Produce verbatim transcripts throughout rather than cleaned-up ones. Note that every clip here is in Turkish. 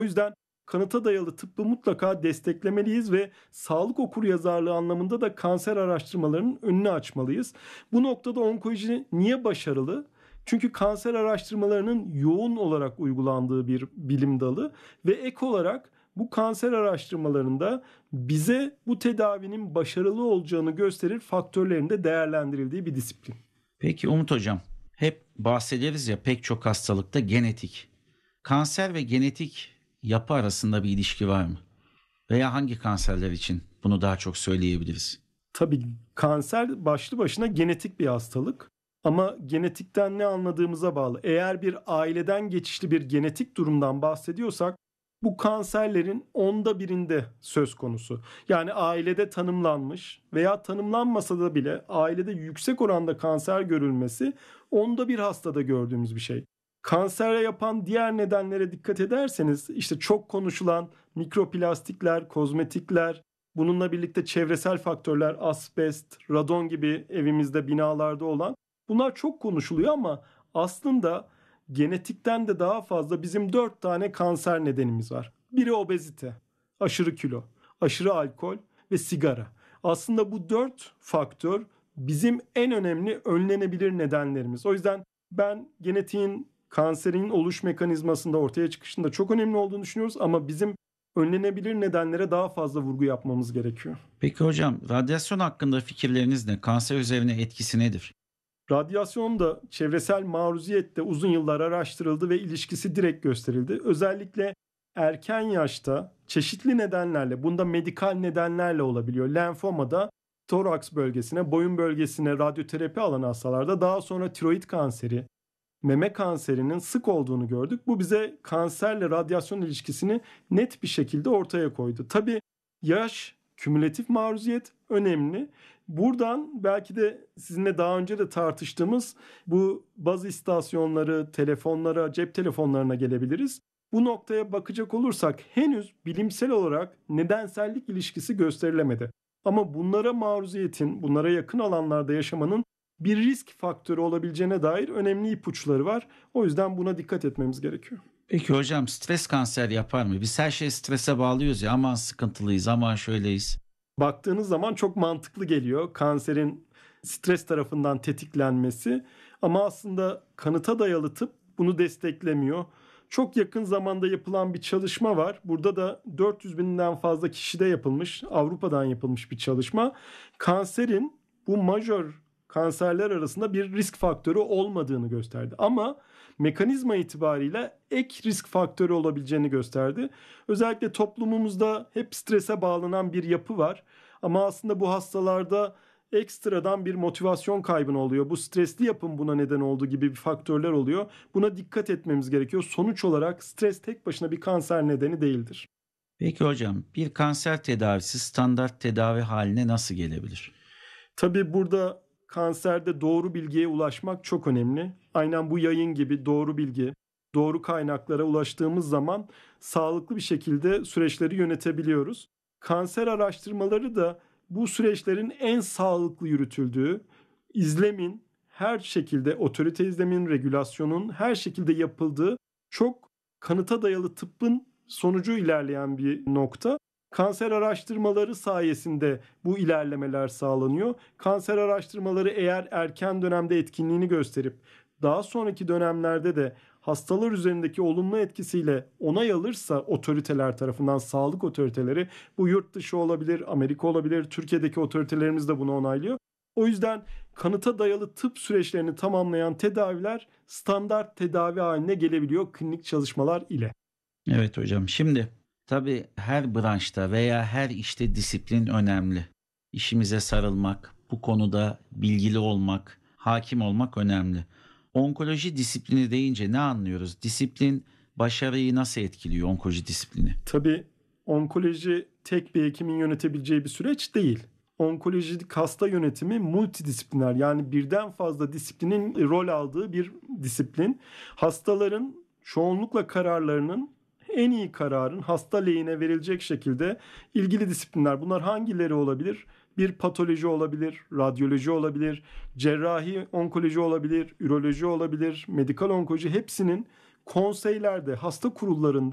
O yüzden kanıta dayalı tıbbı mutlaka desteklemeliyiz ve sağlık okuryazarlığı anlamında da kanser araştırmalarının önünü açmalıyız. Bu noktada onkoloji niye başarılı? Çünkü kanser araştırmalarının yoğun olarak uygulandığı bir bilim dalı ve ek olarak bu kanser araştırmalarında bize bu tedavinin başarılı olacağını gösterir faktörlerin de değerlendirildiği bir disiplin. Peki Umut Hocam, hep bahsederiz ya pek çok hastalıkta genetik. Kanser ve genetik yapı arasında bir ilişki var mı? Veya hangi kanserler için bunu daha çok söyleyebiliriz? Tabii kanser başlı başına genetik bir hastalık. Ama genetikten ne anladığımıza bağlı. Eğer bir aileden geçişli bir genetik durumdan bahsediyorsak bu kanserlerin onda birinde söz konusu. Yani ailede tanımlanmış veya tanımlanmasa da bile ailede yüksek oranda kanser görülmesi onda bir hastada gördüğümüz bir şey. Kansere yapan diğer nedenlere dikkat ederseniz işte çok konuşulan mikroplastikler, kozmetikler, bununla birlikte çevresel faktörler, asbest, radon gibi evimizde, binalarda olan bunlar çok konuşuluyor ama aslında genetikten de daha fazla bizim dört tane kanser nedenimiz var. Biri obezite, aşırı kilo, aşırı alkol ve sigara. Aslında bu dört faktör bizim en önemli önlenebilir nedenlerimiz. O yüzden ben genetiğin kanserin oluş mekanizmasında ortaya çıkışında çok önemli olduğunu düşünüyoruz ama bizim önlenebilir nedenlere daha fazla vurgu yapmamız gerekiyor. Peki hocam, radyasyon hakkında fikirleriniz ne? Kanser üzerine etkisi nedir? Radyasyon da çevresel maruziyette uzun yıllar araştırıldı ve ilişkisi direkt gösterildi. Özellikle erken yaşta çeşitli nedenlerle, bunda medikal nedenlerle olabiliyor. Lenfomada toraks bölgesine, boyun bölgesine radyoterapi alan hastalarda daha sonra tiroid kanseri, meme kanserinin sık olduğunu gördük. Bu bize kanserle radyasyon ilişkisini net bir şekilde ortaya koydu. Tabii yaş, kümülatif maruziyet önemli. Buradan belki de sizinle daha önce de tartıştığımız bu baz istasyonları, telefonlara, cep telefonlarına gelebiliriz. Bu noktaya bakacak olursak henüz bilimsel olarak nedensellik ilişkisi gösterilemedi. Ama bunlara maruziyetin, bunlara yakın alanlarda yaşamanın bir risk faktörü olabileceğine dair önemli ipuçları var. O yüzden buna dikkat etmemiz gerekiyor. Peki hocam, stres kanser yapar mı? Biz her şeyi strese bağlıyoruz ya, aman sıkıntılıyız, aman şöyleyiz. Baktığınız zaman çok mantıklı geliyor kanserin stres tarafından tetiklenmesi ama aslında kanıta dayalı tıp bunu desteklemiyor. Çok yakın zamanda yapılan bir çalışma var. Burada da dört yüz binden fazla kişide yapılmış, Avrupa'dan yapılmış bir çalışma. Kanserin bu majör kanserler arasında bir risk faktörü olmadığını gösterdi. Ama mekanizma itibariyle ek risk faktörü olabileceğini gösterdi. Özellikle toplumumuzda hep strese bağlanan bir yapı var. Ama aslında bu hastalarda ekstradan bir motivasyon kaybı oluyor. Bu stresli yapım buna neden olduğu gibi bir faktörler oluyor. Buna dikkat etmemiz gerekiyor. Sonuç olarak stres tek başına bir kanser nedeni değildir. Peki hocam, bir kanser tedavisi standart tedavi haline nasıl gelebilir? Tabii burada kanserde doğru bilgiye ulaşmak çok önemli. Aynen bu yayın gibi doğru bilgi, doğru kaynaklara ulaştığımız zaman sağlıklı bir şekilde süreçleri yönetebiliyoruz. Kanser araştırmaları da bu süreçlerin en sağlıklı yürütüldüğü, izlemin her şekilde, otorite izlemin, regülasyonun her şekilde yapıldığı çok kanıta dayalı tıbbın sonucu ilerleyen bir nokta. Kanser araştırmaları sayesinde bu ilerlemeler sağlanıyor. Kanser araştırmaları eğer erken dönemde etkinliğini gösterip daha sonraki dönemlerde de hastalar üzerindeki olumlu etkisiyle onay alırsa otoriteler tarafından, sağlık otoriteleri, bu yurt dışı olabilir, Amerika olabilir, Türkiye'deki otoritelerimiz de bunu onaylıyor. O yüzden kanıta dayalı tıp süreçlerini tamamlayan tedaviler standart tedavi haline gelebiliyor klinik çalışmalar ile. Evet hocam, şimdi tabii her branşta veya her işte disiplin önemli. İşimize sarılmak, bu konuda bilgili olmak, hakim olmak önemli. Onkoloji disiplini deyince ne anlıyoruz? Disiplin başarıyı nasıl etkiliyor, onkoloji disiplini? Tabii onkoloji tek bir hekimin yönetebileceği bir süreç değil. Onkolojik hasta yönetimi multidisipliner, yani birden fazla disiplinin rol aldığı bir disiplin. Hastaların çoğunlukla kararlarının en iyi kararın hasta lehine verilecek şekilde ilgili disiplinler. Bunlar hangileri olabilir? Bir patoloji olabilir, radyoloji olabilir, cerrahi onkoloji olabilir, üroloji olabilir, medikal onkoloji, hepsinin konseylerde, hasta kurullarında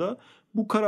Bu karar